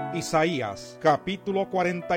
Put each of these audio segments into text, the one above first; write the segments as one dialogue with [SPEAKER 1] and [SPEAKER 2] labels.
[SPEAKER 1] Isaías capítulo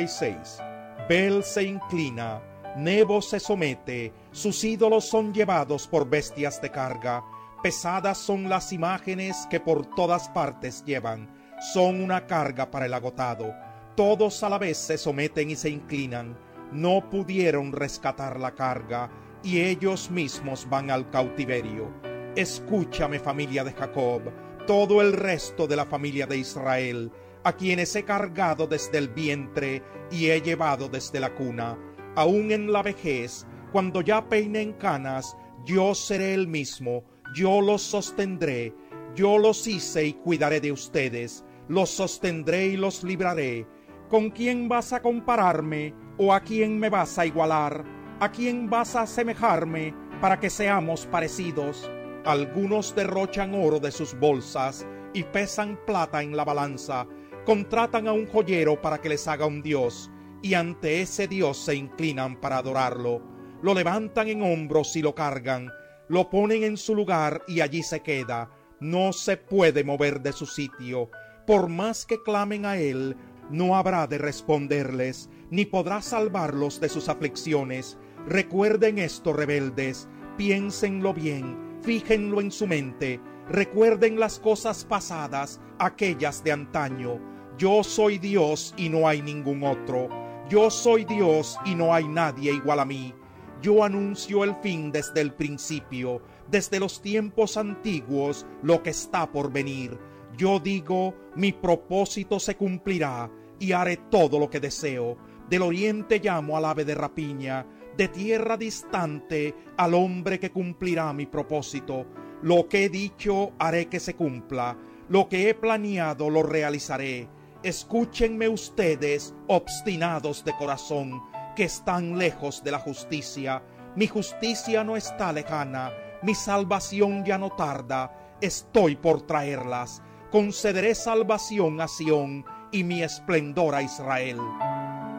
[SPEAKER 1] 46. Bel se inclina, Nebo se somete, sus ídolos son llevados por bestias de carga. Pesadas son las imágenes que por todas partes llevan, son una carga para el agotado. Todos a la vez se someten y se inclinan, no pudieron rescatar la carga, y ellos mismos van al cautiverio. Escúchame, familia de Jacob, todo el resto de la familia de Israel, a quienes he cargado desde el vientre y he llevado desde la cuna. Aún en la vejez, cuando ya peinen canas, yo seré el mismo, yo los sostendré, yo los hice y cuidaré de ustedes, los sostendré y los libraré. ¿Con quién vas a compararme o a quién me vas a igualar? ¿A quién vas a asemejarme para que seamos parecidos? Algunos derrochan oro de sus bolsas y pesan plata en la balanza. Contratan a un joyero para que les haga un dios, y ante ese dios se inclinan para adorarlo. Lo levantan en hombros y lo cargan, lo ponen en su lugar y allí se queda. No se puede mover de su sitio. Por más que clamen a él, no habrá de responderles, ni podrá salvarlos de sus aflicciones. Recuerden esto, rebeldes, piénsenlo bien, fíjenlo en su mente, recuerden las cosas pasadas, aquellas de antaño. Yo soy Dios y no hay ningún otro. Yo soy Dios y no hay nadie igual a mí. Yo anuncio el fin desde el principio, desde los tiempos antiguos, lo que está por venir. Yo digo, mi propósito se cumplirá y haré todo lo que deseo. Del oriente llamo al ave de rapiña, de tierra distante al hombre que cumplirá mi propósito. Lo que he dicho haré que se cumpla, lo que he planeado lo realizaré. Escúchenme ustedes, obstinados de corazón, que están lejos de la justicia. Mi justicia no está lejana, mi salvación ya no tarda, estoy por traerlas. Concederé salvación a Sión y mi esplendor a Israel.